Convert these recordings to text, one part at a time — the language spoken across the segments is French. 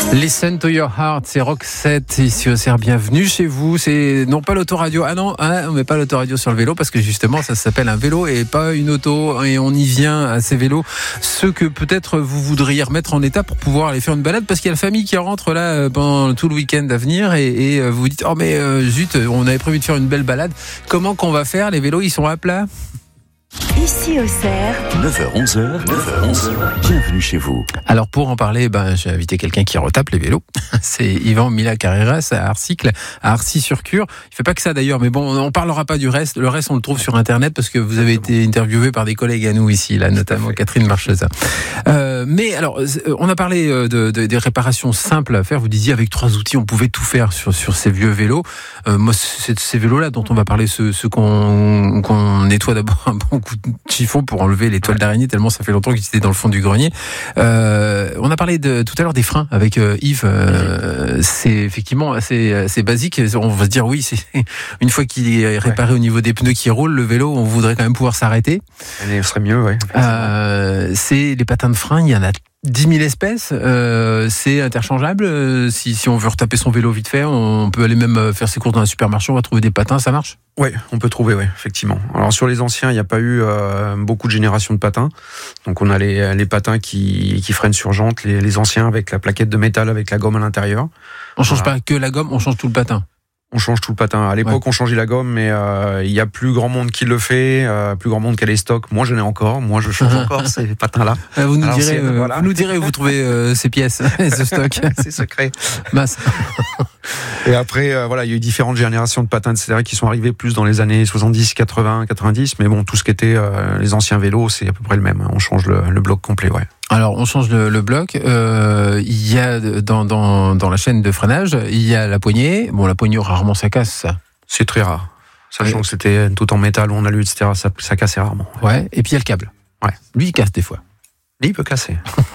Listen to your heart, c'est Roxette ici au CER. Bienvenue chez vous. C'est non pas l'autoradio. Ah non, on met pas l'autoradio sur le vélo parce que justement ça s'appelle un vélo et pas une auto. Et on y vient à ces vélos, ceux que peut-être vous voudriez remettre en état pour pouvoir aller faire une balade parce qu'il y a la famille qui rentre là pendant tout le week-end à venir et vous vous dites oh mais zut, on avait prévu de faire une belle balade. Comment qu'on va faire? Les vélos ils sont à plat. Ici au CER, 9h-11h, bienvenue chez vous. Alors pour en parler, j'ai invité quelqu'un qui retape les vélos. C'est Yvan Mila Carreras à Arcycle, à Arcy-sur-Cure. Il fait pas que ça d'ailleurs, mais bon, on parlera pas du reste. Le reste, on le trouve sur Internet parce que vous avez été interviewé par des collègues à nous ici, là, notamment Catherine Marchesa. Mais alors, on a parlé des réparations simples à faire. Vous disiez avec 3 outils, on pouvait tout faire sur ces vieux vélos. Moi, c'est ces vélos-là dont on va parler, ceux qu'on nettoie d'abord un bon coup de chiffon pour enlever les toiles d'araignée tellement ça fait longtemps qu'ils étaient dans le fond du grenier. On a parlé tout à l'heure des freins avec Yves. C'est effectivement assez basique. On va se dire oui, c'est une fois qu'il est réparé au niveau des pneus qui roulent, le vélo, on voudrait quand même pouvoir s'arrêter. Ce serait mieux, oui. C'est les patins de frein, il y en a 10 000 espèces, c'est interchangeable. Si on veut retaper son vélo vite fait, on peut aller même faire ses courses dans un supermarché, on va trouver des patins, ça marche? Oui, on peut trouver, effectivement. Alors sur les anciens, il n'y a pas eu beaucoup de générations de patins. Donc on a les patins qui freinent sur jante, les anciens avec la plaquette de métal avec la gomme à l'intérieur. On change pas que la gomme, on change tout le patin. On change tout le patin. À l'époque, on changeait la gomme, mais il y a plus grand monde qui le fait, plus grand monde qui a les stocks. Moi, j'en ai encore. Moi, je change encore ces patins-là. Vous nous direz où vous trouvez ces pièces, ce stock. C'est secret. Masse. Et après, il y a eu différentes générations de patins, etc., qui sont arrivées plus dans les années 70, 80, 90. Mais bon, tout ce qui était les anciens vélos, c'est à peu près le même. On change le bloc complet, Alors, on change le bloc. Il y a dans la chaîne de freinage, il y a la poignée. Bon, la poignée, rarement ça casse, ça. C'est très rare. Sachant que c'était tout en métal, on a lu, etc., ça cassait rarement. Ouais. Et puis il y a le câble. Ouais. Lui, il casse des fois. Lui, il peut casser.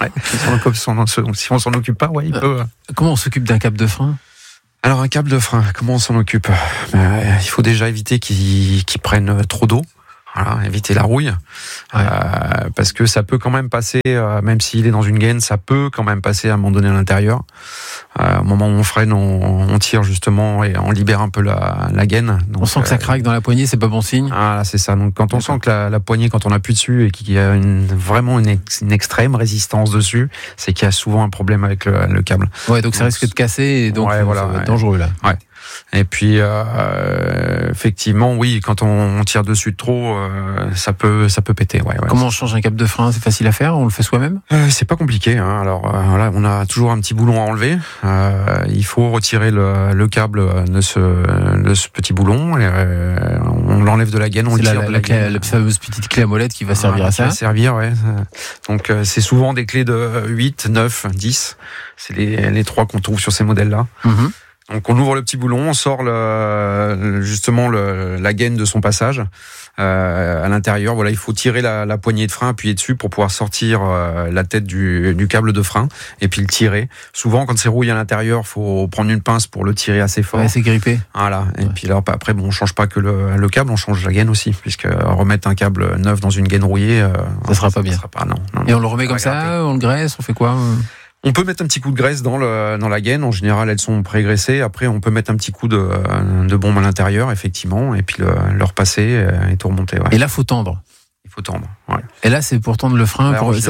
Si on s'en occupe pas, il peut. Comment on s'occupe d'un câble de frein? Alors, un câble de frein, comment on s'en occupe? Il faut déjà éviter qu'il prenne trop d'eau. Voilà, éviter la rouille, parce que ça peut quand même passer, même s'il est dans une gaine, ça peut quand même passer à un moment donné à l'intérieur. Au moment où on freine, on tire justement et on libère un peu la gaine. Donc, on sent que ça craque dans la poignée, c'est pas bon signe. Ah, c'est ça. Donc quand on sent que la poignée, quand on appuie dessus et qu'il y a vraiment une extrême résistance dessus, c'est qu'il y a souvent un problème avec le câble. Ouais, donc ça risque de casser et donc ça va être dangereux là. Ouais. Et puis effectivement, oui, quand on tire dessus de trop, ça peut péter. Comment on change un câble de frein? C'est facile à faire? On le fait soi-même? C'est pas compliqué. Alors on a toujours un petit boulon à enlever. Il faut retirer le câble de ce petit boulon. Et, on l'enlève de la gaine, on le tire de la gaine. La fameuse petite clé à molette qui va servir à ça. Qui va servir, ouais. Donc c'est souvent des clés de 8, 9, 10. C'est les 3 qu'on trouve sur ces modèles-là. Mm-hmm. Donc on ouvre le petit boulon, on sort justement la gaine de son passage à l'intérieur. Voilà, il faut tirer la poignée de frein, appuyer dessus pour pouvoir sortir la tête du câble de frein et puis le tirer. Souvent, quand c'est rouillé à l'intérieur, faut prendre une pince pour le tirer assez fort. Ouais, c'est grippé. Voilà. Et puis là, après, on change pas que le câble, on change la gaine aussi, puisque remettre un câble neuf dans une gaine rouillée, ça sera pas bien. Ça sera pas, non. Et on le remet comme ça, on le graisse, on fait quoi? On peut mettre un petit coup de graisse dans la gaine. En général, elles sont pré-graissées. Après, on peut mettre un petit coup de bombe à l'intérieur, effectivement, et puis le repasser et tout remonter. Ouais. Et là, faut tendre. Il faut tendre. Ouais. Et là, c'est pour tendre le frein.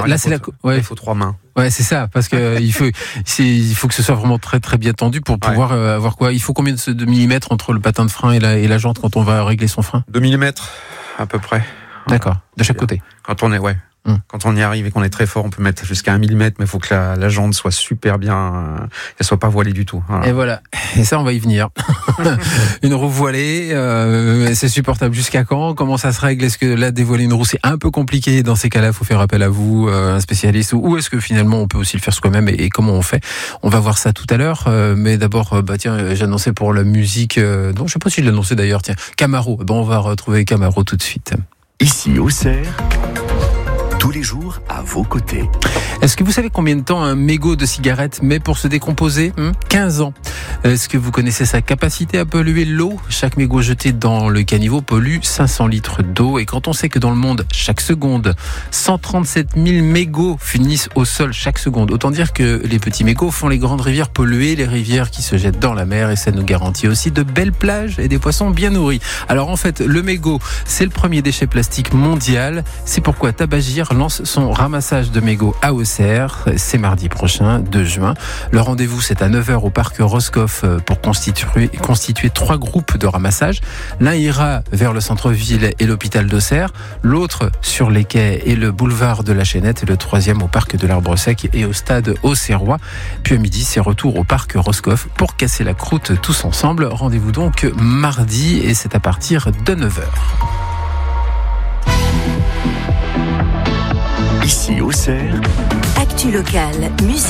Il faut 3 mains. Ouais, c'est ça, parce que il faut que ce soit vraiment très très bien tendu pour pouvoir avoir quoi? Il faut combien de millimètres entre le patin de frein et la jante quand on va régler son frein? 2 millimètres à peu près. D'accord. De chaque côté. Quand on est Quand on y arrive et qu'on est très fort, on peut mettre jusqu'à 1 millimètre, mais il faut que la jante soit super bien, qu'elle soit pas voilée du tout. Voilà. Et voilà. Et ça, on va y venir. Une roue voilée, c'est supportable jusqu'à quand? Comment ça se règle? Est-ce que là, dévoiler une roue, c'est un peu compliqué? Dans ces cas-là, il faut faire appel à vous, un spécialiste, ou est-ce que finalement, on peut aussi le faire soi-même et comment on fait? On va voir ça tout à l'heure. Mais d'abord, j'annonçais pour la musique, non, je sais pas si je l'annonçais d'ailleurs, Camaro. On va retrouver Camaro tout de suite. Ici au CER, tous les jours à vos côtés. Est-ce que vous savez combien de temps un mégot de cigarette met pour se décomposer ? 15 ans. Est-ce que vous connaissez sa capacité à polluer l'eau ? Chaque mégot jeté dans le caniveau pollue 500 litres d'eau. Et quand on sait que dans le monde, chaque seconde, 137 000 mégots finissent au sol chaque seconde, autant dire que les petits mégots font les grandes rivières polluées, les rivières qui se jettent dans la mer, et ça nous garantit aussi de belles plages et des poissons bien nourris. Alors en fait, le mégot, c'est le premier déchet plastique mondial. C'est pourquoi Tabagir lance son ramassage de mégots à Auxerre. C'est mardi prochain, 2 juin. Le rendez-vous, c'est à 9h au parc Roscoff pour constituer 3 groupes de ramassage. L'un ira vers le centre-ville et l'hôpital d'Auxerre, l'autre sur les quais et le boulevard de la Chaînette, et le 3e au parc de l'Arbre Sec et au stade auxerrois. Puis à midi, c'est retour au parc Roscoff pour casser la croûte tous ensemble. Rendez-vous donc mardi, et c'est à partir de 9h. Ici Auxerre, Actu locale, musique.